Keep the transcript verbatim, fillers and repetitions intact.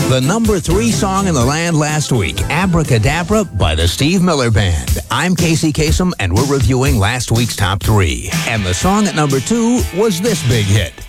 The number three song in the land last week, Abracadabra by the Steve Miller Band. I'm Casey Kasem, and we're reviewing last week's top three. And the song at number two was this big hit.